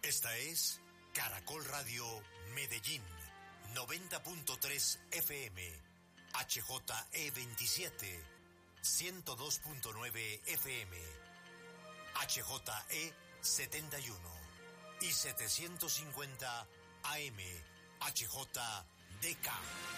Esta es Caracol Radio Medellín, 90.3 FM, HJE27, 102.9 FM, HJE71 y 750 AM, HJDK.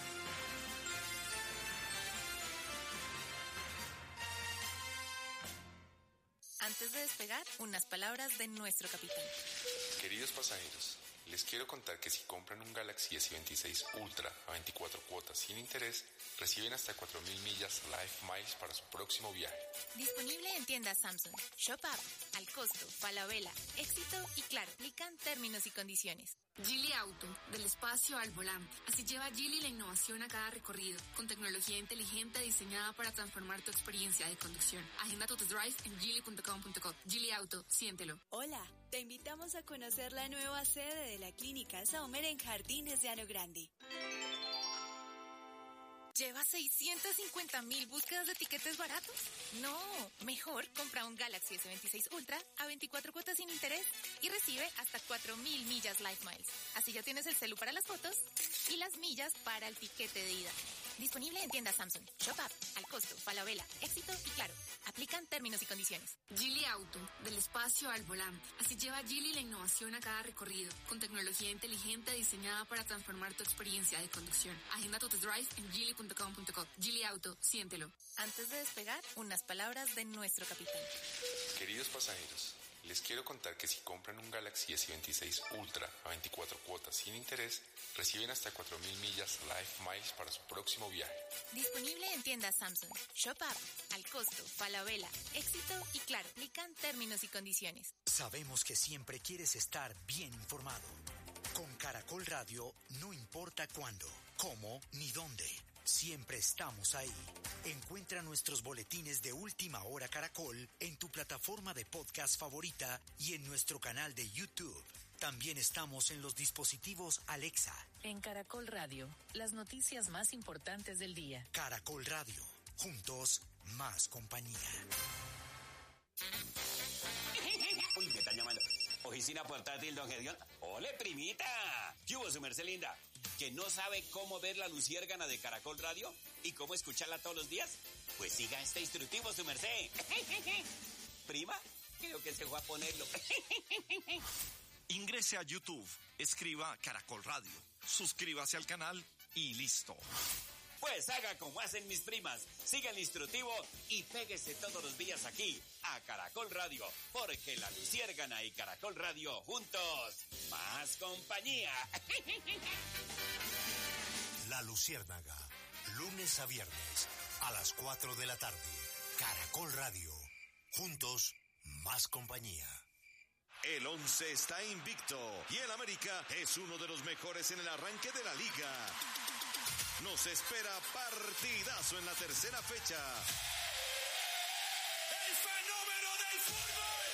Antes de despegar, unas palabras de nuestro capitán. Queridos pasajeros, les quiero contar que si compran un Galaxy S26 Ultra a 24 cuotas sin interés, reciben hasta 4.000 millas Life Miles para su próximo viaje. Disponible en tiendas Samsung, Shop App, Al Costo, Falabella, Éxito y Claro. Aplican términos y condiciones. Geely Auto, del espacio al volante. Así lleva Geely la innovación a cada recorrido, con tecnología inteligente diseñada para transformar tu experiencia de conducción. Agenda tu test drive en geely.com.co. Geely Auto, siéntelo. Hola, te invitamos a conocer la nueva sede de la Clínica Saumer en Jardines de Ano Grande. ¿Lleva 650,000 búsquedas de tiquetes baratos? No, mejor compra un Galaxy S26 Ultra a 24 cuotas sin interés y recibe hasta 4.000 millas Life Miles. Así ya tienes el celu para las fotos y las millas para el tiquete de ida. Disponible en tiendas Samsung, Shop App, Al Costo, Falabella, Éxito y Claro. Aplican términos y condiciones. Geely Auto, del espacio al volante. Así lleva Geely la innovación a cada recorrido, con tecnología inteligente diseñada para transformar tu experiencia de conducción. Agenda tu test drive en geely.com.co. Geely Auto, siéntelo. Antes de despegar, unas palabras de nuestro capitán. Queridos pasajeros, les quiero contar que si compran un Galaxy S26 Ultra a 24 cuotas sin interés, reciben hasta 4.000 millas Life Miles para su próximo viaje. Disponible en tiendas Samsung, Shop App, Al Costo, Falabella, Éxito y Claro. Aplican términos y condiciones. Sabemos que siempre quieres estar bien informado. Con Caracol Radio no importa cuándo, cómo ni dónde. Siempre estamos ahí. Encuentra nuestros boletines de Última Hora Caracol en tu plataforma de podcast favorita y en nuestro canal de YouTube. También estamos en los dispositivos Alexa. En Caracol Radio, las noticias más importantes del día. Caracol Radio, juntos, más compañía. Uy, me están llamando. Oficina portátil, don Gedeón. ¡Ole, primita! ¿Qué hubo, su merced linda? ¿Que no sabe cómo ver la luciérgana de Caracol Radio y cómo escucharla todos los días? Pues siga este instructivo, su merced. ¿Prima? Creo que se fue a ponerlo. Ingrese a YouTube, escriba Caracol Radio, suscríbase al canal y listo. Pues haga como hacen mis primas, siga el instructivo y péguese todos los días aquí a Caracol Radio, porque la luciérgana y Caracol Radio juntos, más compañía. La Luciérnaga, lunes a viernes a las 4 de la tarde. Caracol Radio, juntos, más compañía. El 11 está invicto y el América es uno de los mejores en el arranque de la liga. Nos espera partidazo en la tercera fecha. ¡El fenómeno del fútbol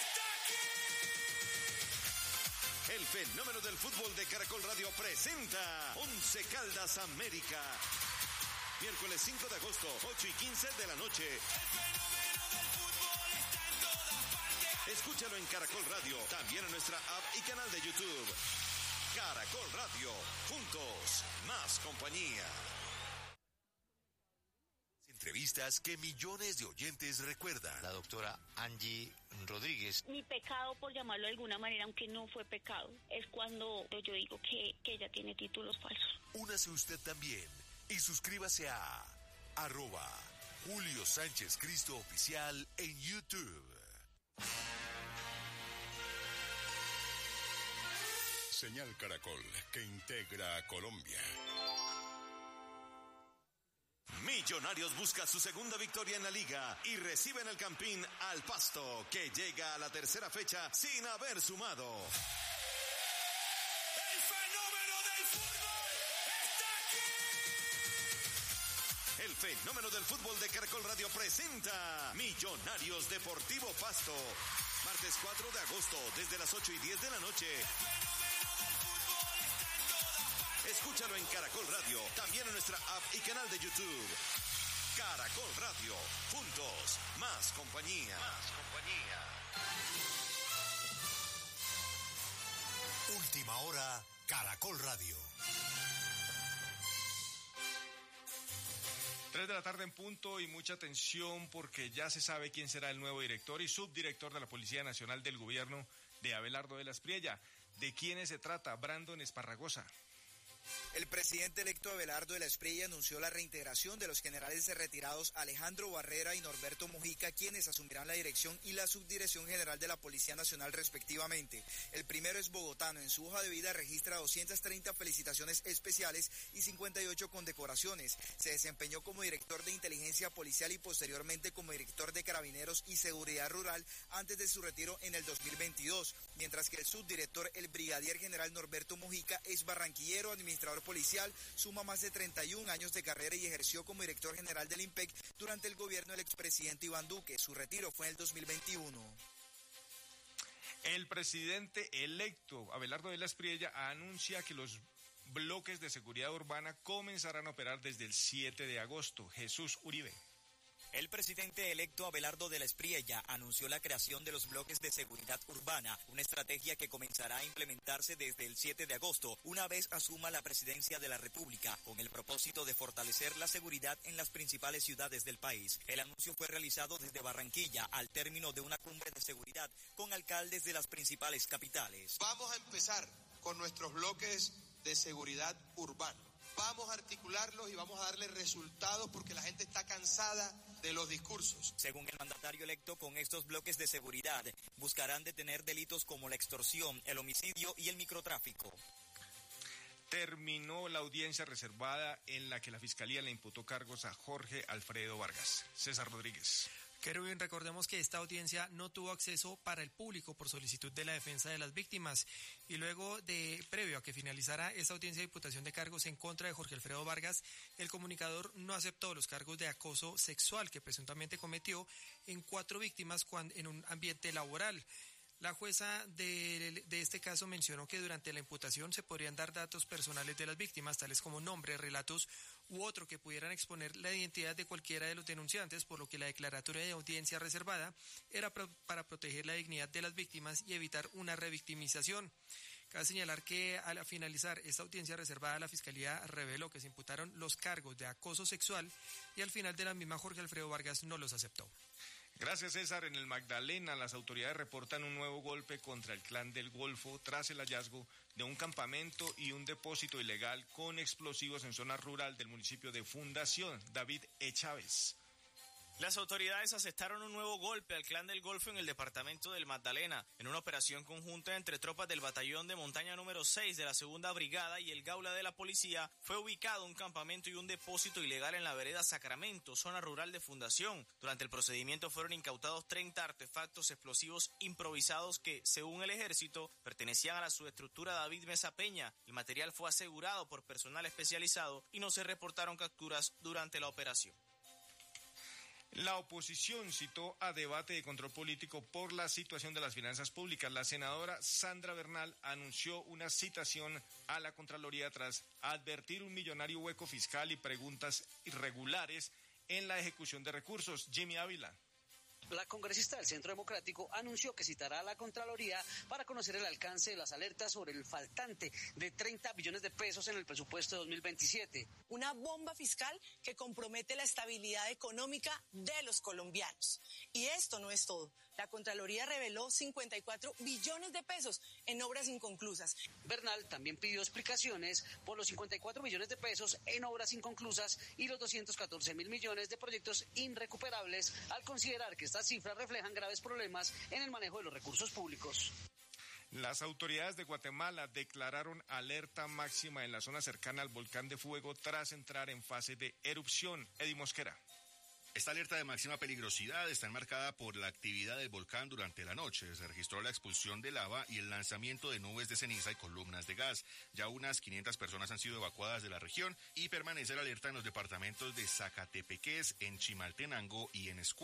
está aquí! El fenómeno del fútbol de Caracol Radio presenta 11 Caldas América. Miércoles 5 de agosto, 8:15 de la noche. El fenómeno del fútbol está en todas partes. Escúchalo en Caracol Radio, también en nuestra app y canal de YouTube. Caracol Radio, juntos, más compañía. Entrevistas que millones de oyentes recuerdan. La doctora Angie Rodríguez. Mi pecado, por llamarlo de alguna manera, aunque no fue pecado, es cuando yo digo que ella tiene títulos falsos. Únase usted también y suscríbase a @Julio Sánchez Cristo Oficial en YouTube. Señal Caracol, que integra a Colombia. Millonarios busca su segunda victoria en la liga y recibe en el Campín al Pasto, que llega a la tercera fecha sin haber sumado. ¡El fenómeno del fútbol está aquí! El fenómeno del fútbol de Caracol Radio presenta Millonarios Deportivo Pasto. Martes 4 de agosto, desde las 8:10 de la noche. Escúchalo en Caracol Radio, también en nuestra app y canal de YouTube. Caracol Radio, juntos, más compañía. Más compañía. Última hora, Caracol Radio. 3 de la tarde en punto y mucha atención porque ya se sabe quién será el nuevo director y subdirector de la Policía Nacional del Gobierno de Abelardo de la Espriella. ¿De quiénes se trata? Brandon Esparragosa. El presidente electo Abelardo de la Espriella anunció la reintegración de los generales retirados Alejandro Barrera y Norberto Mujica, quienes asumirán la dirección y la subdirección general de la Policía Nacional respectivamente. El primero es bogotano. En su hoja de vida registra 230 felicitaciones especiales y 58 condecoraciones. Se desempeñó como director de inteligencia policial y posteriormente como director de carabineros y seguridad rural antes de su retiro en el 2022, mientras que el subdirector, el brigadier general Norberto Mujica, es barranquillero, administrador policial, suma más de 31 años de carrera y ejerció como director general del IMPEC durante el gobierno del expresidente Iván Duque. Su retiro fue en el 2021. El presidente electo Abelardo de la Espriella anuncia que los bloques de seguridad urbana comenzarán a operar desde el 7 de agosto. Jesús Uribe. El presidente electo Abelardo de la Espriella anunció la creación de los bloques de seguridad urbana, una estrategia que comenzará a implementarse desde el 7 de agosto, una vez asuma la presidencia de la República, con el propósito de fortalecer la seguridad en las principales ciudades del país. El anuncio fue realizado desde Barranquilla al término de una cumbre de seguridad con alcaldes de las principales capitales. Vamos a empezar con nuestros bloques de seguridad urbana. Vamos a articularlos y vamos a darle resultados porque la gente está cansada de los discursos. Según el mandatario electo, con estos bloques de seguridad buscarán detener delitos como la extorsión, el homicidio y el microtráfico. Terminó la audiencia reservada en la que la Fiscalía le imputó cargos a Jorge Alfredo Vargas. César Rodríguez. Kerwin, recordemos que esta audiencia no tuvo acceso para el público por solicitud de la defensa de las víctimas y luego previo a que finalizara esta audiencia de imputación de cargos en contra de Jorge Alfredo Vargas, el comunicador no aceptó los cargos de acoso sexual que presuntamente cometió en 4 víctimas en un ambiente laboral. La jueza de este caso mencionó que durante la imputación se podrían dar datos personales de las víctimas, tales como nombres, relatos u otro que pudieran exponer la identidad de cualquiera de los denunciantes, por lo que la declaratoria de audiencia reservada era para proteger la dignidad de las víctimas y evitar una revictimización. Cabe señalar que al finalizar esta audiencia reservada, la Fiscalía reveló que se imputaron los cargos de acoso sexual y al final de la misma Jorge Alfredo Vargas no los aceptó. Gracias, César. En el Magdalena, las autoridades reportan un nuevo golpe contra el Clan del Golfo tras el hallazgo de un campamento y un depósito ilegal con explosivos en zona rural del municipio de Fundación. David E. Chávez. Las autoridades asestaron un nuevo golpe al Clan del Golfo en el departamento del Magdalena, en una operación conjunta entre tropas del batallón de montaña número 6 de la segunda brigada y el Gaula de la policía. Fue ubicado un campamento y un depósito ilegal en la vereda Sacramento, zona rural de Fundación. Durante el procedimiento fueron incautados 30 artefactos explosivos improvisados que, según el ejército, pertenecían a la subestructura David Mesa Peña. El material fue asegurado por personal especializado y no se reportaron capturas durante la operación. La oposición citó a debate de control político por la situación de las finanzas públicas. La senadora Sandra Bernal anunció una citación a la Contraloría tras advertir un millonario hueco fiscal y preguntas irregulares en la ejecución de recursos. Jimmy Ávila. La congresista del Centro Democrático anunció que citará a la Contraloría para conocer el alcance de las alertas sobre el faltante de 30 billones de pesos en el presupuesto de 2027. Una bomba fiscal que compromete la estabilidad económica de los colombianos. Y esto no es todo. La Contraloría reveló 54 billones de pesos en obras inconclusas. Bernal también pidió explicaciones por los 54 billones de pesos en obras inconclusas y los 214.000 millones de proyectos irrecuperables, al considerar que estas cifras reflejan graves problemas en el manejo de los recursos públicos. Las autoridades de Guatemala declararon alerta máxima en la zona cercana al volcán de Fuego tras entrar en fase de erupción. Eddie Mosquera. Esta alerta de máxima peligrosidad está enmarcada por la actividad del volcán durante la noche. Se registró la expulsión de lava y el lanzamiento de nubes de ceniza y columnas de gas. Ya unas 500 personas han sido evacuadas de la región y permanece la alerta en los departamentos de Zacatepeques, en Chimaltenango y en Escuintla.